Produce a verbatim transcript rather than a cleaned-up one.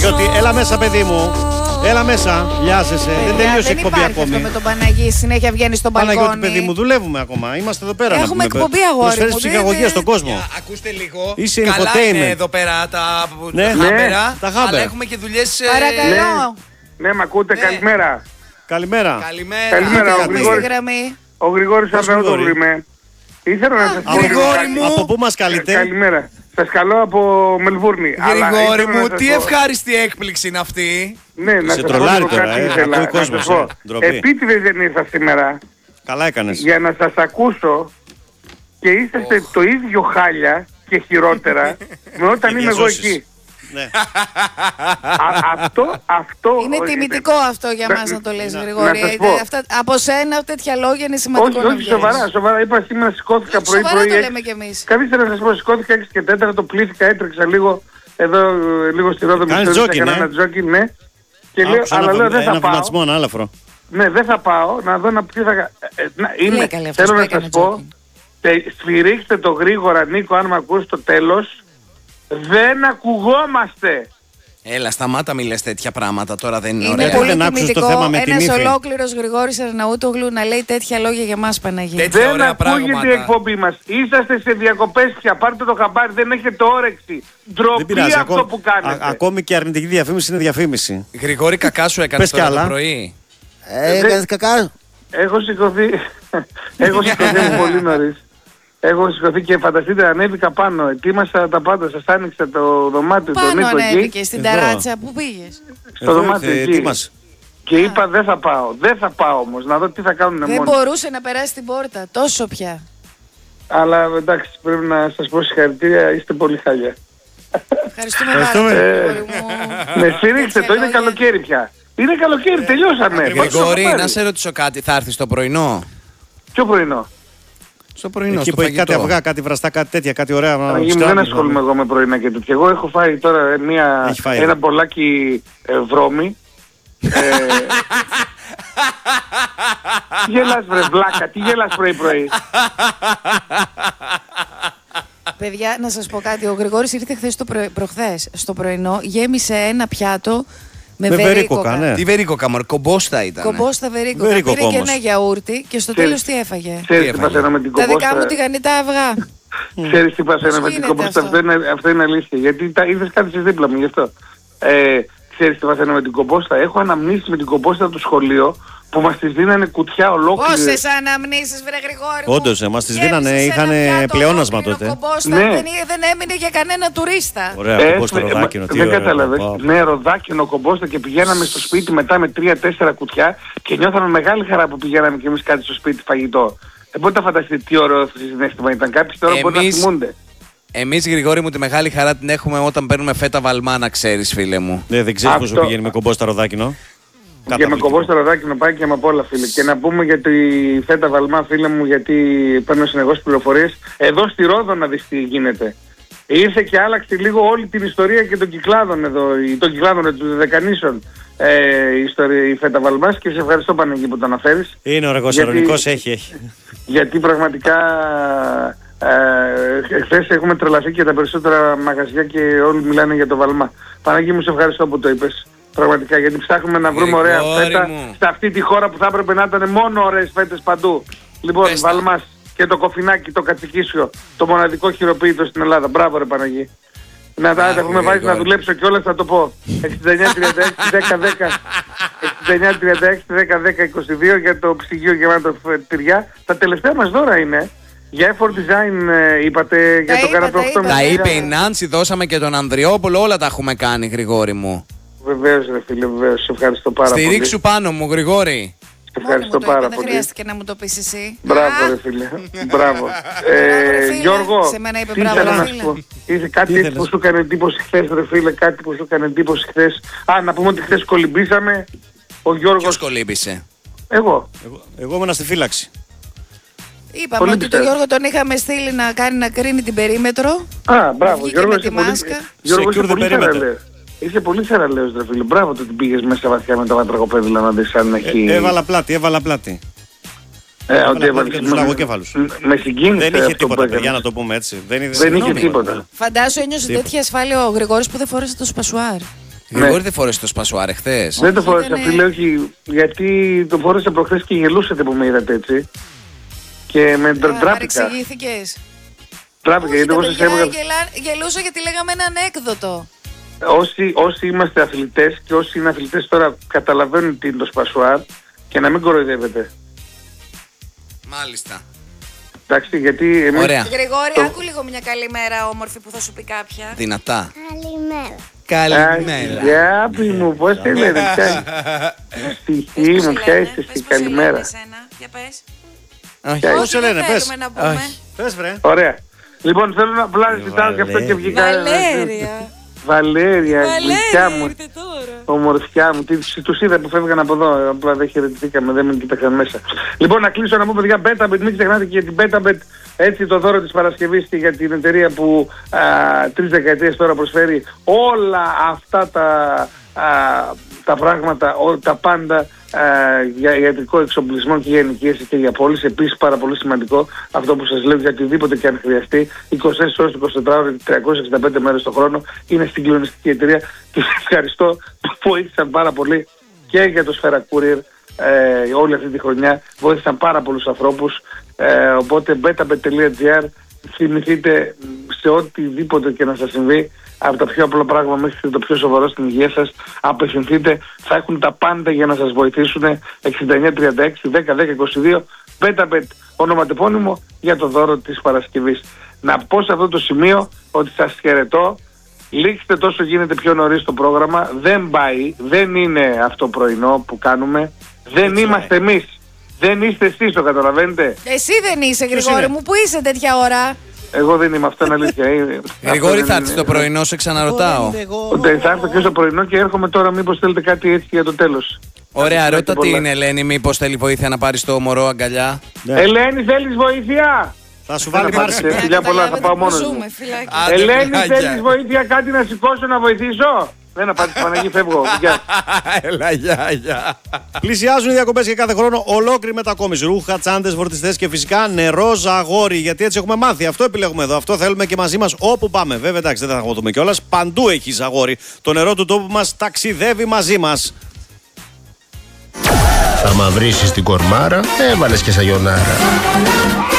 Παναγιώτη, έλα μέσα, παιδί μου. Έλα μέσα, λιάζεσαι. Δεν τελείωσε η εκπομπή ακόμη. Αυτό με τον Παναγί, συνέχεια βγαίνει στον μπαλκόνι. Παναγιώτη, παιδί μου, δουλεύουμε ακόμα. Είμαστε εδώ πέρα. Έχουμε εκπομπή, αγόρι. Προσφέρεις ψυχαγωγία στον κόσμο. Για, ακούστε λίγο. Είσαι καλά infotainment. είναι εδώ πέρα τα, ναι. τα χάμπερα. Ναι, τα χάμπερα. Αλλά έχουμε και δουλειές. Παρακαλώ. Ναι, μ' ακούτε, ναι. καλημέρα. Καλημέρα. Καλημέρα. Καλημέρα, ο Γρηγόρης. Ο Γρηγόρης Αρναούτογλου είμαι. Ήθελα να σας πω. Γρηγόρη μου. Από πού μας καλείτε? Καλημέρα. Σας καλώ από Μελβούρνη. Γρηγόρη μου, τι πω... ευχάριστη έκπληξη είναι αυτή. Ναι, να σε σας τρολάρει πω τώρα, κάτι ε, ήθελα. ακούει κόσμος, Να σας ε, πω. Επίτηδες δεν ήρθα σήμερα. Καλά έκανες. Για να σας ακούσω και είσαστε oh. το ίδιο χάλια και χειρότερα με όταν είμαι εγώ εκεί. Ναι. Α, αυτό, αυτό... Είναι τιμητικό αυτό για μας να το λες, Γρηγόρη. Αυτά, από σένα τέτοια λόγια είναι σημαντικό. Όχι, όχι, σοβαρά, σοβαρά. Είπα σήμερα σηκώθηκα πρωί-πρωί. Σοβαρά το λέμε κι εμείς. Καθίστε να σας πω, σηκώθηκα έξι και τέσσερα, το πλήθηκα, έτρεξα λίγο εδώ, λίγο στη Ρόδο. Κάνεις τζόκιν, ε? Ένα τζόκιν, ναι. Και λέω, αλλά λέω δεν θα πάω. Ένα ανάλαφρο. Ναι, δεν θα πάω, να δω να πει θα... Είναι, θέλω να σας πω, σφυρίξτε το γρήγορα, Νίκο, αν με ακούς στο τέλος. Δεν ακουγόμαστε. Έλα, σταμάτα μη λες τέτοια πράγματα τώρα, δεν είναι, είναι ωραία. πολύ δεν τιμητικό ένας ολόκληρος Γρηγόρης Αρναούτογλου να λέει τέτοια λόγια για μας, Παναγία. Δεν ακούγεται η εκπομπή μας. Είσαστε σε διακοπές πια, πάρτε το χαμπάρι, δεν έχετε όρεξη. Ντροπή αυτό ακό... που κάνετε. Α, ακόμη και αρνητική διαφήμιση είναι διαφήμιση. Γρηγόρη, κακά σου έκανες τώρα το πρωί. Έκανες κακά. Έχω σηκωθεί, έχω σηκωθεί πολύ νωρίς. Έχω σηκωθεί και φανταστείτε, ανέβηκα πάνω. Ετοίμασα τα πάντα. Σας άνοιξα το δωμάτιο. Πάνω τον Νίκο ανέβηκε, εκεί. στην Εδώ. ταράτσα. Πού πήγες? Στο δωμάτιο εκεί. Και είπα δεν θα πάω. Δεν θα πάω όμως. Να δω τι θα κάνουν μόνοι. Δεν μπορούσε να περάσει την πόρτα. Τόσο πια. Αλλά εντάξει, πρέπει να σας πω συγχαρητήρια. Είστε πολύ χάλια. Ευχαριστούμε πάρα πολύ. Με στήριξτε το. Είναι καλοκαίρι πια. Είναι καλοκαίρι. Τελειώσαμε. Γρηγόρη, να σε ρωτήσω κάτι. Θα έρθεις στο πρωινό? Ποιο πρωινό? Στο πρωινό, εκεί στο που έχει φαγητό. κάτι αυγά, κάτι βραστά, κάτι τέτοια, κάτι ωραία. Δεν ασχολούμαι εγώ με πρωινά και τέτοια. Εγώ έχω φάει τώρα μια, φάει, ένα μπολάκι ε, βρώμη. ε, τι γελάς βρε βλάκα, τι γελάς πρωί πρωί. Παιδιά, να σας πω κάτι. Ο Γρηγόρης ήρθε χθες το προ... προχθές στο πρωινό, γέμισε ένα πιάτο με, με βερίκοκα. Ναι. Τι βερίκοκα, μωρ, κομπόστα ήταν. Κομπόστα βερίκοκα. Πήρε και ένα γιαούρτι και στο τέλος τι έφαγε? Ξέρεις τι παθαίνω με την Τα κομπόστα? δικά μου τηγανιτά αυγά. Ξέρεις τι παθαίνω με την κομπόστα? Αυτό είναι, αυτό είναι αλήθεια. Γιατί τα είδες κάτι στις δίπλα μου γι' αυτό. Ε, ξέρεις τι παθαίνω με την κομπόστα? Έχω αναμνήσεις με την κομπόστα από το σχολείο που μας τις δίνανε κουτιά ολόκληρη. Πόσες αναμνήσεις βρε Γρηγόρη μου. Όντως, μας τις δίνανε, είχαν πλεόνασμα τότε. Κομπόστα, ναι. δεν, δεν έμεινε για κανένα τουρίστα. Ωραία, ε, κομπόστα, ροδάκινο. Δεν ωραία, κατάλαβες. Πάω. Ναι, ροδάκινο, κομπόστα και πηγαίναμε στο σπίτι μετά με τρία τέσσερα κουτιά και νιώθαμε μεγάλη χαρά που πηγαίναμε και εμείς κάτι στο σπίτι φαγητό. Δεν μπορείτε να φανταστείτε τι ωραίο συνέστημα ήταν. Κάποιοι τώρα μπορεί να θυμούνται. Εμείς, Γρηγόρη μου, τη μεγάλη χαρά την έχουμε όταν παίρνουμε φέτα βαλμά, να ξέρεις, φίλε μου. Ναι, δεν ξέρεις πόσο πηγαίνει με κομπόστα ροδάκινο. Και με κομπόστα ροδάκινο πάει και με απ' όλα, φίλε. Και να πούμε για τη φέτα βαλμά, φίλε μου, γιατί παίρνω συνεχώς πληροφορίες. Εδώ στη Ρόδο να δεις τι γίνεται. Ήρθε και άλλαξε λίγο όλη την ιστορία και των κυκλάδων εδώ, των κυκλάδων των Δεκανήσων. Ε, η, ιστορία, η φέτα βαλμάς και σε ευχαριστώ Παναγί που το αναφέρεις. Είναι ο Ρεγοσαρονικός, έχει, έχει. Γιατί πραγματικά ε, χθες έχουμε τρελαθεί και τα περισσότερα μαγαζιά και όλοι μιλάνε για το βαλμά. Παναγί μου, σε ευχαριστώ που το είπες. Πραγματικά, γιατί ψάχνουμε να βρούμε ωραία φέτα σε αυτή τη χώρα που θα έπρεπε να ήταν μόνο ωραίες φέτες παντού. Λοιπόν, βαλμάς και το κοφινάκι, το κατσικίσιο, το μοναδικό χειροποίητο στην Ελλάδα. Μπράβο ρε Παναγί. Να τα έχουμε βάζει να δουλέψω κιόλας, θα το πω. εξήντα εννιά τριάντα έξι δέκα δέκα εξήντα εννιά τριάντα έξι δέκα δέκα είκοσι δύο για το ψυγείο γεμάτο τυριά. Τα τελευταία μας δώρα είναι. Για effort design ε, είπατε, για το κάνα προχτώ. Τα είπε η Νάνση, δώσαμε και τον Ανδριόπουλο, όλα τα έχουμε κάνει, Γρηγόρη μου. Βεβαίως ρε φίλε, βεβαίως, σε ευχαριστώ πάρα πολύ. Στηρίξου πάνω μου, Γρηγόρη. Σε ευχαριστώ πάρα είπα, πολύ. Δεν χρειάστηκε να μου το πεις εσύ. Μπράβο ρε φίλε, μπράβο. ε, Γιώργο, σε μένα είπε τι μπράβο ήθελα ρε να φίλε. σου πω. Είσαι κάτι έτσι που σου έκανε εντύπωση χθες ρε φίλε, κάτι που σου έκανε εντύπωση χθες. Α, να πούμε ότι χθες κολυμπήσαμε. Ο Γιώργος... Ποιος κολύμπησε? Εγώ. Εγώ, εγώ ήμουν στη φύλαξη. Είπαμε πολύ ότι τον Γιώργο τον είχαμε στείλει να κάνει να κρίνει την περίμετρο. Α, μπράβο. Γιώργο, είσαι πολύ, Γιώργο, είσαι πολύ θεραλέος. Είσαι πολύ θεραλέος ρε φίλε. Μπράβο το ότι πήγες μέσα βαθιά με το βατραχοπέδιλο να δεις αν έχει... Ε, έβαλα πλάτη, έβαλα πλάτη. Ε, ότι έβαλε τους λαγοκέφαλους. Με συγκίνησε. Δεν είχε τίποτα, παιδιά, να το πούμε έτσι. Δεν είχε τίποτα. Φαντάσου ένιωσε τέτοια ασφάλεια ο Γρηγόρης που δεν φόρεσε το σπασουάρ. Γρηγόρη, δεν φόρεσε το σπασουάρ χθες? Δεν το φόρεσα, Ήτανε- φίλε, όχι, γιατί το φόρεσα προχθές και γελούσατε που με είδατε έτσι. Και με τρα- τράπηκα. Παρεξηγήθηκες. Τράπηκα, γιατί εγώ τα σας παιδιά έβγαλα. γελά- γελούσα γιατί λέγαμε ένα ανέκδοτο. Όσοι, όσοι είμαστε αθλητές και όσοι είναι αθλητές τώρα καταλαβαίνουν τι είναι το σπασουάρ και να μην κοροϊδεύετε. Μάλιστα. Εντάξει, γιατί εμείς... Ωραία. Γρηγόρη, Το- άκου λίγο μια καλημέρα όμορφη που θα σου πει κάποια. Δυνατά. Καλημέρα. Καλημέρα. Αγάπη μου, πώς τη λέτε, ποια στοιχή μου, ποια είστε στη καλημέρα. Για πες. Όχι. Ποια Πώς Ό,τι σε δεν λένε, πες. θέλουμε να πούμε. Όχι. Πες βρε. Ωραία. Λοιπόν, θέλω να απλά ζητάω και αυτό και βγήκα. Βαλέρια. Βαλέρια, γλυκιά μου, ήρθε τώρα. ομορφιά μου. Τι- Τους είδα που φεύγαν από εδώ, απλά δεν χαιρετηθήκαμε, δεν με κοίταξαν μέσα. Λοιπόν, να κλείσω να πω, παιδιά, Betabet, μην ξεχνάτε και για την Betabet, έτσι το δώρο της Παρασκευής και για την εταιρεία που α, τρεις δεκαετίες τώρα προσφέρει όλα αυτά τα, α, τα πράγματα, ό, τα πάντα α, για ιατρικό εξοπλισμό και για ενοικίαση και για πώληση. Επίσης πάρα πολύ σημαντικό αυτό που σας λέω, για οτιδήποτε και αν χρειαστεί, είκοσι τέσσερις ώρες, είκοσι τέσσερις ώρες, τριακόσιες εξήντα πέντε μέρες το χρόνο. Είναι συγκλονιστική εταιρεία και σας ευχαριστώ που βοήθησαν πάρα πολύ και για το Sfera Courier ε, όλη αυτή τη χρονιά. Βοήθησαν πάρα πολλούς ανθρώπους. Ε, οπότε betabet τελεία gr, θυμηθείτε σε οτιδήποτε και να σας συμβεί, από τα πιο απλά πράγματα μέχρι το πιο σοβαρό στην υγεία σας, απευθυνθείτε, θα έχουν τα πάντα για να σας βοηθήσουν. εξήντα εννιά τριάντα έξι δέκα δέκα είκοσι δύο, Betabet, ονοματεπώνυμο για το δώρο της Παρασκευής. Να πω σε αυτό το σημείο ότι σας χαιρετώ. Λήξτε τόσο γίνεται πιο νωρίς το πρόγραμμα. Δεν πάει, δεν είναι αυτό πρωινό που κάνουμε. Δεν είμαστε εμείς. Δεν είστε εσείς, το καταλαβαίνετε. Εσύ δεν είσαι, Γρηγόρη είναι? μου, που είσαι τέτοια ώρα. Εγώ δεν είμαι, αυτό είναι αλήθεια. Είναι- Γρηγόρη, αυτό θα δεν έρθει είναι- το πρωινό, σε ξαναρωτάω. Ότι θα έρθω και στο πρωινό και έρχομαι τώρα, μήπως θέλετε κάτι έτσι για το τέλος. Ωραία, Ευχαριστώ ρώτα πολλά. την Ελένη, μήπως θέλει βοήθεια να πάρει το μωρό αγκαλιά. Ναι. Ελένη, θέλεις βοήθεια? Θα σου βάλει Έλα, Μάρση. πάρτε. Φιλιά πολλά, θα πάω μόνος μου. Ζούμε, φυλάκι. Άντε, Ελένη, φιλάκια. θέλεις βοήθεια, κάτι να σηκώσω να βοηθήσω? Δεν απάντησε, Παναγί, φεύγω. Γεια. Έλα, γεια, γεια. Πλησιάζουν οι διακοπές και κάθε χρόνο ολόκληρη μετακόμιση. Ρούχα, τσάντες, φορτιστές και φυσικά νερό ζαγόρι. Γιατί έτσι έχουμε μάθει. Αυτό επιλέγουμε εδώ. Αυτό θέλουμε και μαζί μας όπου πάμε. Βέβαια, εντάξει, δεν θα αγχωθούμε κιόλας. Παντού έχει ζαγόρι. Το νερό του τόπου μας ταξιδεύει μαζί μας. Θα μαυρίσεις την κορμάρα, έβαλες και σαγιονάρα.